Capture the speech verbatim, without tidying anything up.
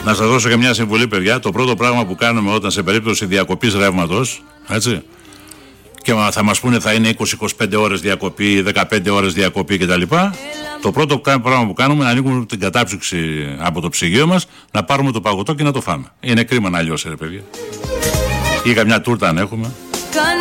Να σας δώσω και μια συμβουλή, παιδιά. Το πρώτο πράγμα που κάνουμε όταν σε περίπτωση διακοπής ρεύματος, έτσι, και θα μας πούνε θα είναι είκοσι με είκοσι πέντε ώρες διακοπή, δεκαπέντε ώρες διακοπή κτλ. Το πρώτο πράγμα που κάνουμε είναι να ανοίγουμε την κατάψυξη από το ψυγείο μας, να πάρουμε το παγωτό και να το φάμε. Είναι κρίμα να λιώσει, ρε παιδιά. Ή καμιά τούρτα αν έχουμε.